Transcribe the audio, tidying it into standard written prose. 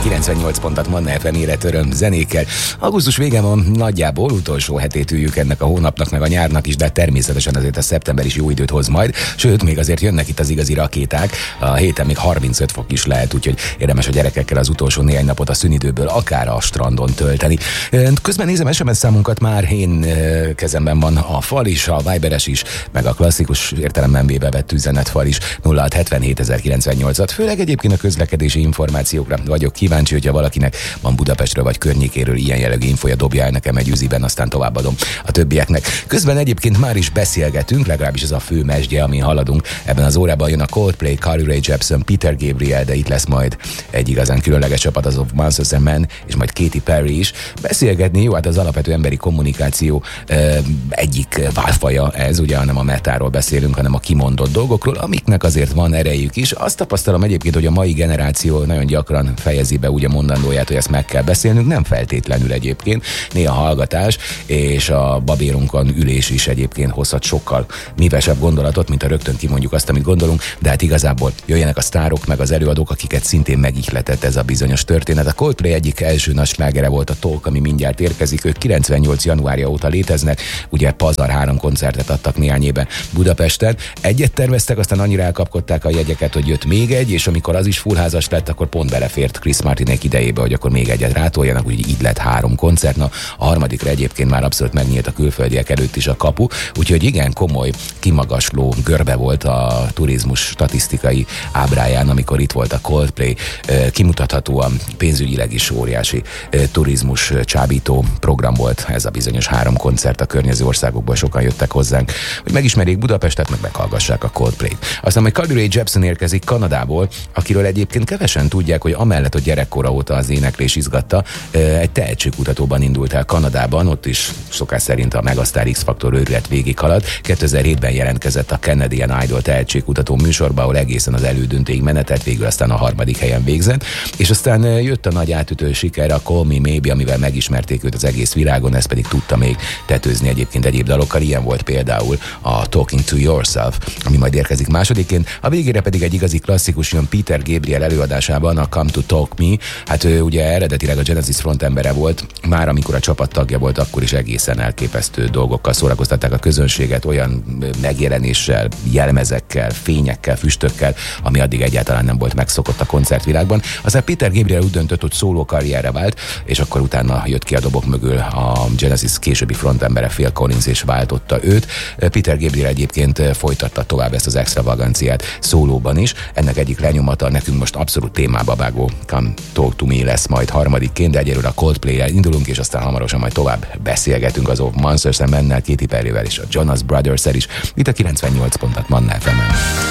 98 pontot Manna FM életöröm zenékkel. Augusztus vége van, nagyjából utolsó hetét üljük ennek a hónapnak, meg a nyárnak is, de természetesen azért a szeptember is jó időt hoz majd. Sőt, még azért jönnek itt az igazi rakéták. A héten még 35 fok is lehet, úgyhogy érdemes a gyerekekkel az utolsó néhány napot a szünidőből akár a strandon tölteni. Közben nézem SMS számunkat, már én kezemben van a fal is, a Viberes is, meg a klasszikus értelemben véve vett üzenetfal is, 0677 főleg egyébként a közlekedési információkra vagyok kíváncsi, hogyha valakinek van Budapestről vagy környékéről ilyen jellegű infója, dobja el nekem egy üziben, aztán továbbadom a többieknek. Közben egyébként már is beszélgetünk, legalábbis ez a fő mesdje, amin haladunk. Ebben az órában jön a Coldplay, Carly Rae Jepsen, Peter Gabriel, de itt lesz majd egy igazán különleges csapat, az Of Monsters and Men, és majd Katy Perry is. Beszélgetni, jó, hát az alapvető emberi kommunikáció egyik válfaja ez, ugye nem a metáról beszélünk, hanem a kimondott dolgokról, amiknek azért van erejük is. Azt tapasztalom egyébként, hogy a mai generáció nagyon gyakran fejezi be úgy a mondandóját, hogy ezt meg kell beszélnünk, nem feltétlenül egyébként. Néha hallgatás és a babérunkon ülés is egyébként hozhat sokkal mívesebb gondolatot, mint a rögtön kimondjuk azt, amit gondolunk, de hát igazából jöjjenek a sztárok, meg az előadók, akiket szintén megihletett ez a bizonyos történet. A Coldplay egyik első nagy slágere volt a Talk, ami mindjárt érkezik. Ők 98. januárja óta léteznek, ugye pazar 3 koncertet adtak néhány éve Budapesten. Egyet terveztek, aztán annyira elkapkodták a jegyeket, hogy jött még egy, és amikor az is fullházas lett, akkor pont belefért Chris Martinék idejébe, hogy akkor még egyet rátoljanak, úgyhogy így lett 3 koncert. Na, a harmadikra egyébként már abszolút megnyílt a külföldiek előtt is a kapu, úgyhogy igen komoly, kimagasló görbe volt a turizmus statisztikai ábráján, amikor itt volt a Coldplay. Kimutathatóan pénzügyileg is óriási turizmus csábító program volt ez a bizonyos 3 koncert, a környező országokból sokan jöttek hozzánk, hogy megismerjék Budapestet, meg meghallgassák a Coldplay-t. Aztán majd Carly Rae Jepsen érkezik Kanadából, akiről egyébként kevesen tudják, hogy amellett, hogy gyerekkora óta az éneklés izgatta, egy tehetségkutatóban indult el Kanadában, ott is szokás szerint a Megastar X-faktor őrület végighalad. 2007-ben jelentkezett a Canadian Idol tehetségkutató műsorba, ahol egészen az elődöntőig menetelt, végül aztán a 3. helyen végzett, és aztán jött a nagy átütő siker, a Call Me Maybe, amivel megismerték őt az egész világon, ezt pedig tudta még tetőzni egyébként egyéb dalokkal, ilyen volt például a Talking to Yourself, ami majd érkezik másodikként, a végére pedig egy igazi klasszikus jön Peter Gabriel előadásában, a Come to Talk Me. Hát ő ugye eredetileg a Genesis frontembere volt, már amikor a csapat tagja volt, akkor is egészen elképesztő dolgokkal szórakoztatták a közönséget, olyan megjelenéssel, jelmezekkel, fényekkel, füstökkel, ami addig egyáltalán nem volt megszokott a koncertvilágban. Aztán Peter Gabriel úgy döntött, hogy szóló karrierre vált, és akkor utána jött ki a dobok mögül a Genesis későbbi frontembere Phil Collins, és váltotta őt. Peter Gabriel egyébként folytatta tovább ezt az extravaganciát szólóban is. Ennek egyik lenyomata nekünk most abszolút témába vágó Come Talk to Me lesz majd harmadikként, de egyelőre a Coldplay-el indulunk, és aztán hamarosan majd tovább beszélgetünk az Of Monsters and Men-nel, Katy Perryvel és a Jonas Brothers-el is. Itt a 98 pontot Manna FM-en.